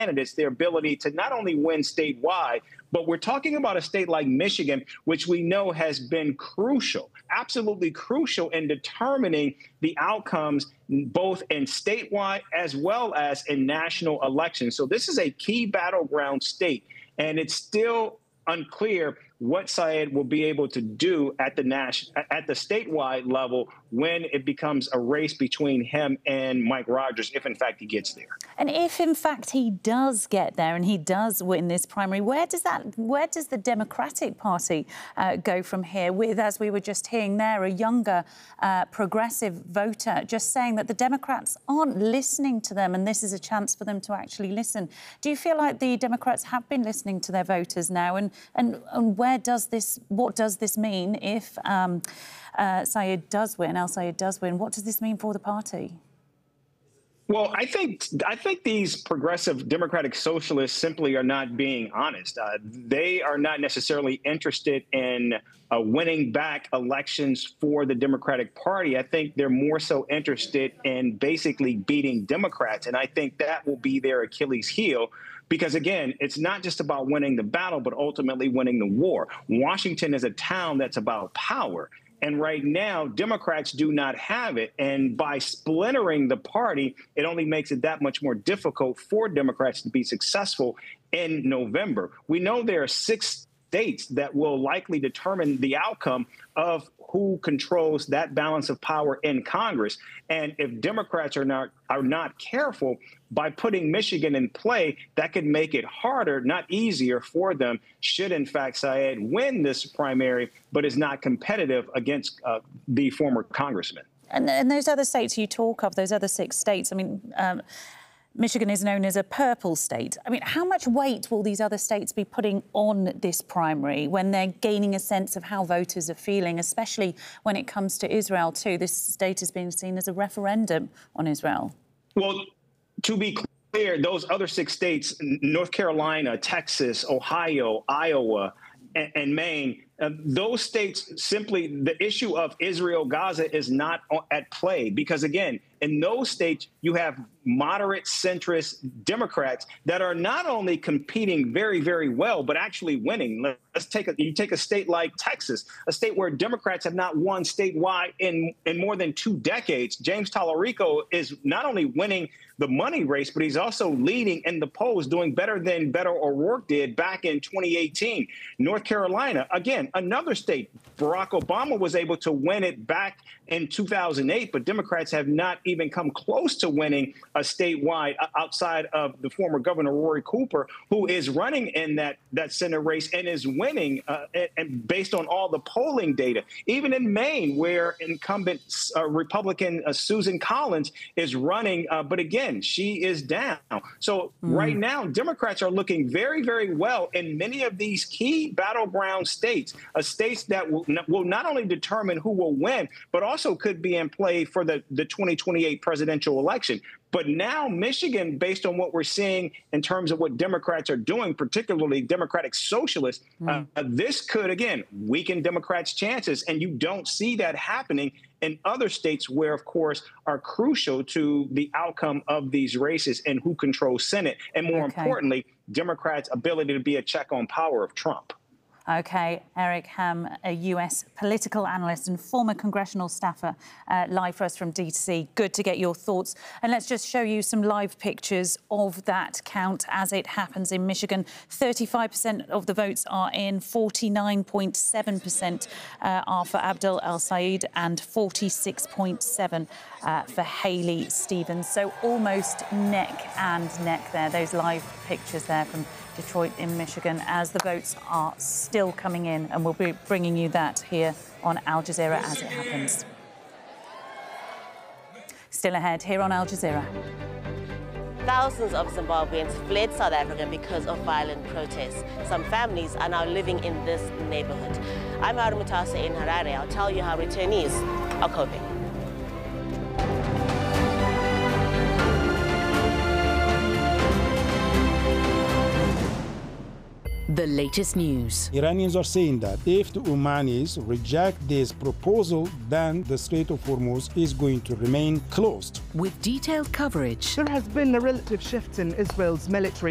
candidates their ability to not only win statewide, but we're talking about a state like Michigan, which we know has been crucial, absolutely crucial in determining the outcomes both in statewide as well as in national elections. So this is a key battleground state, and it's still unclear what Syed will be able to do at the statewide level when it becomes a race between him and Mike Rogers, if in fact he gets there. And if in fact he does get there and he does win this primary, where does the Democratic Party go from here? With, as we were just hearing there, a younger progressive voter just saying that the Democrats aren't listening to them, and this is a chance for them to actually listen. Do you feel like the Democrats have been listening to their voters now, and what does this mean if Syed does win, al-Sayed does win? What does this mean for the party? Well, I think these progressive democratic socialists simply are not being honest. They are not necessarily interested in winning back elections for the Democratic Party. I think they're more so interested in basically beating Democrats. And I think that will be their Achilles heel. Because, again, it's not just about winning the battle, but ultimately winning the war. Washington is a town that's about power. And right now, Democrats do not have it. And by splintering the party, it only makes it that much more difficult for Democrats to be successful in November. We know there are 6 states that will likely determine the outcome of who controls that balance of power in Congress. And if Democrats are not careful, by putting Michigan in play, that could make it harder, not easier for them, should in fact Syed win this primary, but is not competitive against the former congressman. And those other states you talk of, those other 6 states, I mean, Michigan is known as a purple state. I mean, how much weight will these other states be putting on this primary when they're gaining a sense of how voters are feeling, especially when it comes to Israel, too? This state is being seen as a referendum on Israel. Well, to be clear, those other 6 states, North Carolina, Texas, Ohio, Iowa, and Maine, those states simply, the issue of Israel-Gaza is not at play because, again, in those states, you have moderate centrist Democrats that are not only competing very, very well, but actually winning. You take a state like Texas, a state where Democrats have not won statewide in more than 2 decades. James Tallarico is not only winning the money race, but he's also leading in the polls, doing better than Beto O'Rourke did back in 2018. North Carolina, again, another state. Barack Obama was able to win it back in 2008, but Democrats have not even come close to winning a statewide outside of the former Governor Roy Cooper, who is running in that Senate race and is winning and based on all the polling data. Even in Maine, where incumbent Republican Susan Collins is running, but again, she is down. So right now, Democrats are looking very, very well in many of these key battleground states, states that will not only determine who will win, but also could be in play for the 2028 presidential election. But now Michigan, based on what we're seeing in terms of what Democrats are doing, particularly Democratic socialists, this could, again, weaken Democrats' chances. And you don't see that happening in other states where, of course, are crucial to the outcome of these races and who controls Senate. And more importantly, Democrats' ability to be a check on power of Trump. OK, Eric Ham, a US political analyst and former congressional staffer, live for us from D.C. Good to get your thoughts. And let's just show you some live pictures of that count as it happens in Michigan. 35% of the votes are in, 49.7% are for Abdel al-Sayed and 46.7% for Haley Stevens. So almost neck and neck there, those live pictures there from Detroit in Michigan, as the votes are still coming in, and we'll be bringing you that here on Al Jazeera as it happens. Still ahead here on Al Jazeera. Thousands of Zimbabweans fled South Africa because of violent protests. Some families are now living in this neighborhood. I'm Haru Mutasa in Harare. I'll tell you how returnees are coping. The latest news. Iranians are saying that if the Omanis reject this proposal, then the Strait of Hormuz is going to remain closed. With detailed coverage. There has been a relative shift in Israel's military